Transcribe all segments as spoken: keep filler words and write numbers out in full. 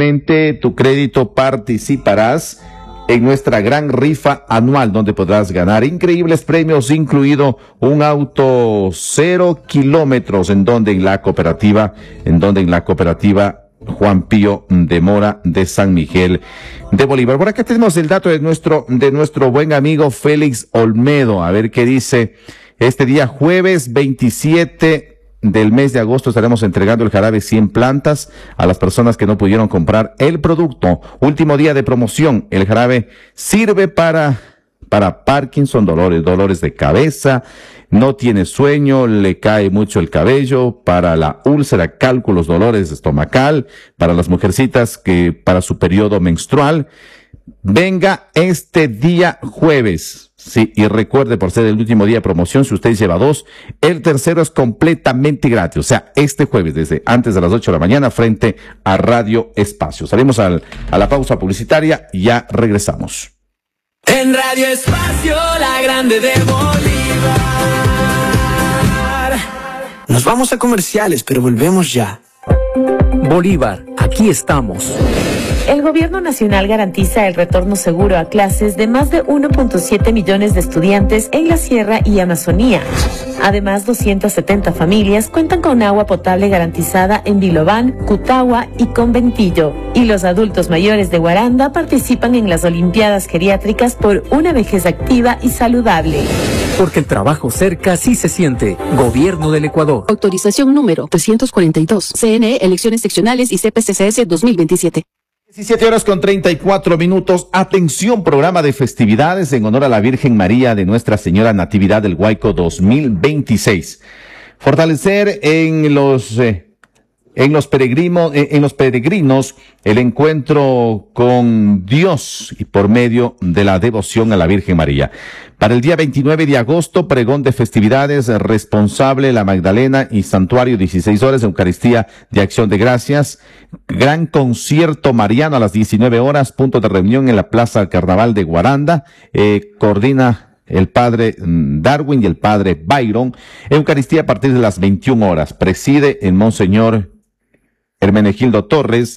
Tu crédito participarás en nuestra gran rifa anual, donde podrás ganar increíbles premios, incluido un auto cero kilómetros, en donde en la cooperativa, en donde en la cooperativa Juan Pío de Mora de San Miguel de Bolívar. Por acá tenemos el dato de nuestro, de nuestro buen amigo Félix Olmedo. A ver qué dice. Este día jueves veintisiete del mes de agosto estaremos entregando el jarabe cien plantas a las personas que no pudieron comprar el producto. Último día de promoción. El jarabe sirve para, para Parkinson, dolores, dolores de cabeza, no tiene sueño, le cae mucho el cabello, para la úlcera, cálculos, dolores estomacal, para las mujercitas que, para su periodo menstrual. Venga este día jueves. Sí, y recuerde, por ser el último día de promoción, si usted lleva dos, el tercero es completamente gratis. O sea, este jueves, desde antes de las ocho de la mañana, frente a Radio Espacio. Salimos al, a la pausa publicitaria y ya regresamos. En Radio Espacio, la grande de Bolívar. Nos vamos a comerciales, pero volvemos ya. Bolívar, aquí estamos. El Gobierno Nacional garantiza el retorno seguro a clases de más de uno punto siete millones de estudiantes en la Sierra y Amazonía. Además, doscientas setenta familias cuentan con agua potable garantizada en Vilobán, Cutagua y Conventillo. Y los adultos mayores de Guaranda participan en las Olimpiadas Geriátricas por una vejez activa y saludable. Porque el trabajo cerca sí se siente. Gobierno del Ecuador. Autorización número trescientos cuarenta y dos. C N E, elecciones seccionales y C P C C S dos mil veintisiete. diecisiete horas con treinta y cuatro minutos. Atención, programa de festividades en honor a la Virgen María de Nuestra Señora Natividad del Guayco dos mil veintiséis. Fortalecer en los eh, en los peregrinos eh, en los peregrinos el encuentro con Dios y por medio de la devoción a la Virgen María. Para el día veintinueve de agosto, pregón de festividades, responsable La Magdalena y Santuario, dieciséis horas, Eucaristía de Acción de Gracias. Gran concierto mariano a las diecinueve horas, punto de reunión en la Plaza Carnaval de Guaranda. Eh, coordina el padre Darwin y el padre Byron. Eucaristía a partir de las veintiuna horas. Preside el Monseñor Hermenegildo Torres.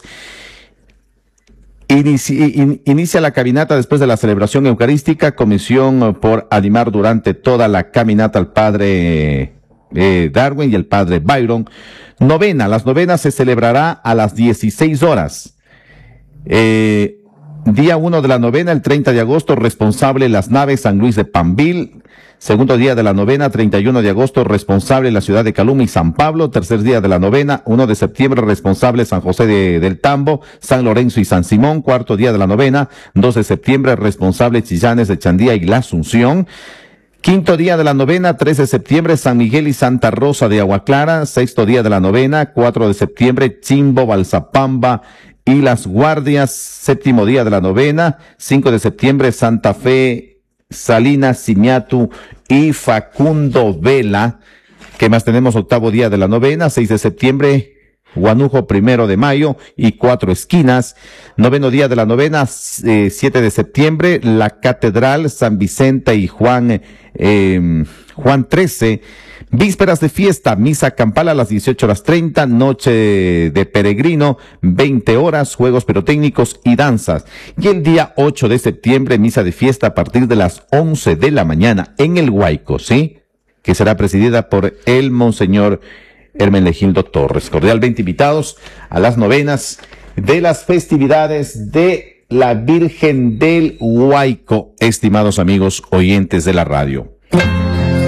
Inicia, in, inicia la caminata después de la celebración eucarística. Comisión por animar durante toda la caminata al padre eh, Darwin y el padre Byron. Novena, las novenas se celebrará a las dieciséis horas. Eh, día uno de la novena, el treinta de agosto, responsable Las Naves, San Luis de Pambil. Segundo día de la novena, treinta y uno de agosto, responsable la ciudad de Caluma y San Pablo. Tercer día de la novena, uno de septiembre, responsable San José de, del Tambo, San Lorenzo y San Simón. Cuarto día de la novena, dos de septiembre, responsable Chillanes de Chandía y La Asunción. Quinto día de la novena, tres de septiembre, San Miguel y Santa Rosa de Agua Clara. Sexto día de la novena, cuatro de septiembre, Chimbo, Balsapamba y Las Guardias. Séptimo día de la novena, cinco de septiembre, Santa Fe, Salinas, Simiatu y Facundo Vela. ¿Qué más tenemos? Octavo día de la novena, seis de septiembre, Guanujo, primero de mayo y Cuatro Esquinas. Noveno día de la novena, eh, siete de septiembre, la Catedral, San Vicente y Juan, eh, Juan trece. Vísperas de fiesta, misa campal a las dieciocho horas treinta, noche de peregrino, veinte horas, juegos pirotécnicos y danzas. Y el día ocho de septiembre, misa de fiesta a partir de las once de la mañana en el Guayco, ¿sí? Que será presidida por el Monseñor Hermenegildo Torres. Cordialmente invitados a las novenas de las festividades de la Virgen del Guayco, estimados amigos oyentes de la radio.